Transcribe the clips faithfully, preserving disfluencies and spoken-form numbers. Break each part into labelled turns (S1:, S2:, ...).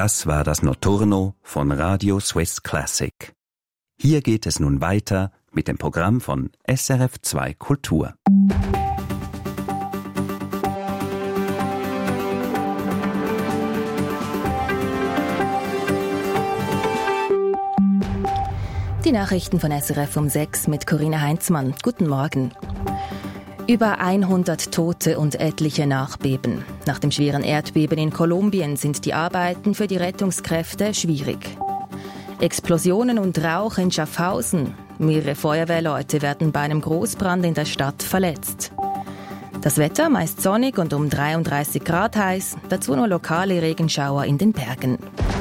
S1: Das war das Notturno von Radio Swiss Classic. Hier geht es nun weiter mit dem Programm von S R F zwei Kultur.
S2: Die Nachrichten von S R F um sechs mit Corinna Heinzmann. Guten Morgen. Über hundert Tote und etliche Nachbeben. Nach dem schweren Erdbeben in Kolumbien sind die Arbeiten für die Rettungskräfte schwierig. Explosionen und Rauch in Schaffhausen. Mehrere Feuerwehrleute werden bei einem Großbrand in der Stadt verletzt. Das Wetter meist sonnig und um dreiunddreißig Grad heiß, dazu nur lokale Regenschauer in den Bergen.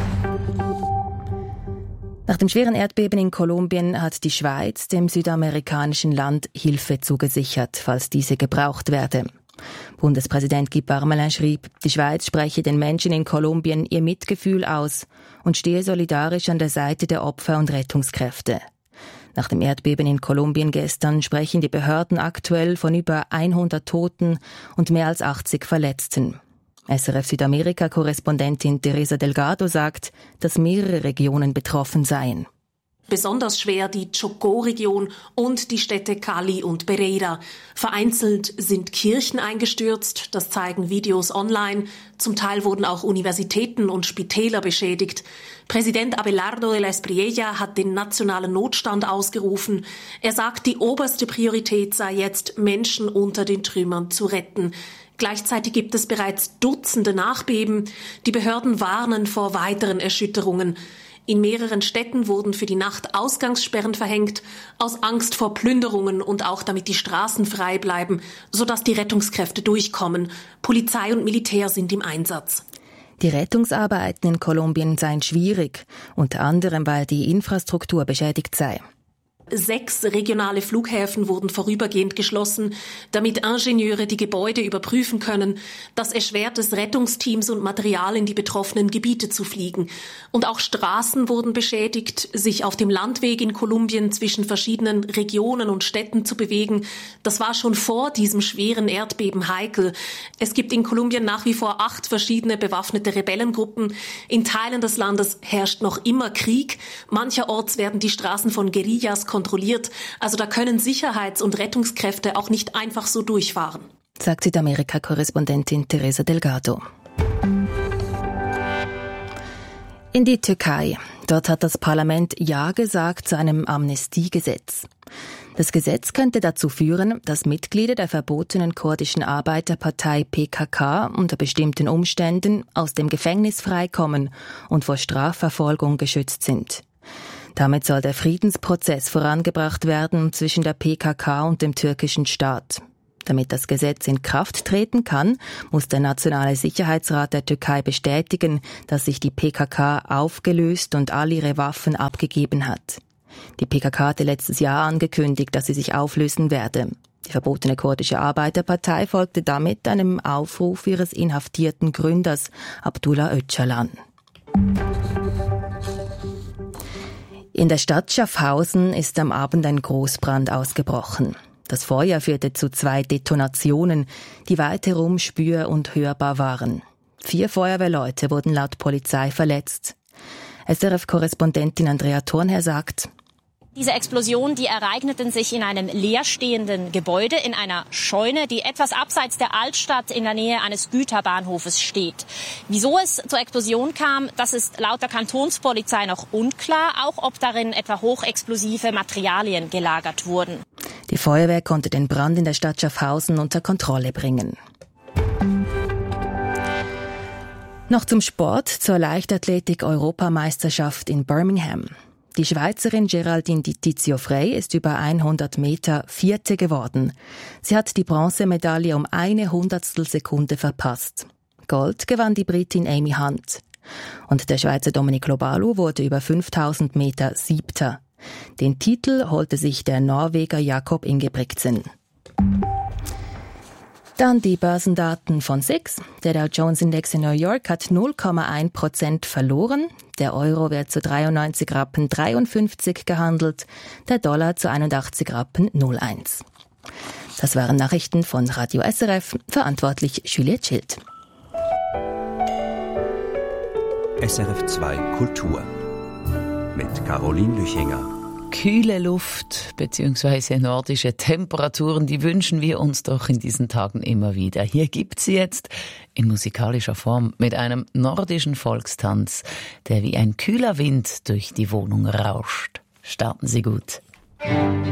S2: Nach dem schweren Erdbeben in Kolumbien hat die Schweiz dem südamerikanischen Land Hilfe zugesichert, falls diese gebraucht werde. Bundespräsident Guy Parmelin schrieb, die Schweiz spreche den Menschen in Kolumbien ihr Mitgefühl aus und stehe solidarisch an der Seite der Opfer und Rettungskräfte. Nach dem Erdbeben in Kolumbien gestern sprechen die Behörden aktuell von über hundert Toten und mehr als achtzig Verletzten. S R F Südamerika-Korrespondentin Teresa Delgado sagt, dass mehrere Regionen betroffen seien.
S3: Besonders schwer die Chocó-Region und die Städte Cali und Pereira. Vereinzelt sind Kirchen eingestürzt, das zeigen Videos online. Zum Teil wurden auch Universitäten und Spitäler beschädigt. Präsident Abelardo de la Espriella hat den nationalen Notstand ausgerufen. Er sagt, die oberste Priorität sei jetzt, Menschen unter den Trümmern zu retten. Gleichzeitig gibt es bereits Dutzende Nachbeben. Die Behörden warnen vor weiteren Erschütterungen. In mehreren Städten wurden für die Nacht Ausgangssperren verhängt, aus Angst vor Plünderungen und auch damit die Straßen frei bleiben, sodass die Rettungskräfte durchkommen. Polizei und Militär sind im Einsatz.
S2: Die Rettungsarbeiten in Kolumbien seien schwierig, unter anderem weil die Infrastruktur beschädigt sei.
S3: Sechs regionale Flughäfen wurden vorübergehend geschlossen, damit Ingenieure die Gebäude überprüfen können. Das erschwert es Rettungsteams und Material in die betroffenen Gebiete zu fliegen. Und auch Straßen wurden beschädigt. Sich auf dem Landweg in Kolumbien zwischen verschiedenen Regionen und Städten zu bewegen, das war schon vor diesem schweren Erdbeben heikel. Es gibt in Kolumbien nach wie vor acht verschiedene bewaffnete Rebellengruppen. In Teilen des Landes herrscht noch immer Krieg. Mancherorts werden die Straßen von Guerillas kontrolliert. Also da können Sicherheits- und Rettungskräfte auch nicht einfach so durchfahren.
S2: Sagt Südamerika-Korrespondentin Teresa Delgado. In die Türkei. Dort hat das Parlament Ja gesagt zu einem Amnestiegesetz. Das Gesetz könnte dazu führen, dass Mitglieder der verbotenen kurdischen Arbeiterpartei P K K unter bestimmten Umständen aus dem Gefängnis freikommen und vor Strafverfolgung geschützt sind. Damit soll der Friedensprozess vorangebracht werden zwischen der P K K und dem türkischen Staat. Damit das Gesetz in Kraft treten kann, muss der Nationale Sicherheitsrat der Türkei bestätigen, dass sich die P K K aufgelöst und all ihre Waffen abgegeben hat. Die P K K hatte letztes Jahr angekündigt, dass sie sich auflösen werde. Die verbotene kurdische Arbeiterpartei folgte damit einem Aufruf ihres inhaftierten Gründers Abdullah Öcalan. In der Stadt Schaffhausen ist am Abend ein Großbrand ausgebrochen. Das Feuer führte zu zwei Detonationen, die weit herum spür- und hörbar waren. Vier Feuerwehrleute wurden laut Polizei verletzt. S R F-Korrespondentin Andrea Thornherr sagt:
S4: Diese Explosionen, die ereigneten sich in einem leerstehenden Gebäude, in einer Scheune, die etwas abseits der Altstadt in der Nähe eines Güterbahnhofes steht. Wieso es zur Explosion kam, das ist laut der Kantonspolizei noch unklar, auch ob darin etwa hochexplosive Materialien gelagert wurden.
S2: Die Feuerwehr konnte den Brand in der Stadt Schaffhausen unter Kontrolle bringen. Noch zum Sport, zur Leichtathletik-Europameisterschaft in Birmingham. Die Schweizerin Geraldine Di Tizio-Frey ist über hundert Meter Vierte geworden. Sie hat die Bronzemedaille um eine Hundertstel Sekunde verpasst. Gold gewann die Britin Amy Hunt. Und der Schweizer Dominic Lobalu wurde über fünftausend Meter Siebter. Den Titel holte sich der Norweger Jakob Ingebrigtsen. Dann die Börsendaten von S I X. Der Dow Jones Index in New York hat null Komma eins Prozent verloren. Der Euro wird zu dreiundneunzig Rappen dreiundfünfzig gehandelt. Der Dollar zu einundachtzig Rappen null Komma eins. Das waren Nachrichten von Radio S R F. Verantwortlich Juliette Schild.
S1: S R F zwei Kultur mit Caroline Lüchinger.
S5: Kühle Luft bzw. nordische Temperaturen, die wünschen wir uns doch in diesen Tagen immer wieder. Hier gibt's sie jetzt in musikalischer Form mit einem nordischen Volkstanz, der wie ein kühler Wind durch die Wohnung rauscht. Starten Sie gut.